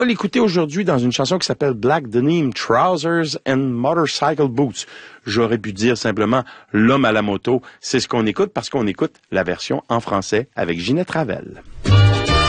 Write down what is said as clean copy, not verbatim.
On va l'écouter aujourd'hui dans une chanson qui s'appelle Black Denim Trousers and Motorcycle Boots. J'aurais pu dire simplement L'homme à la moto. C'est ce qu'on écoute parce qu'on écoute la version en français avec Ginette Ravel.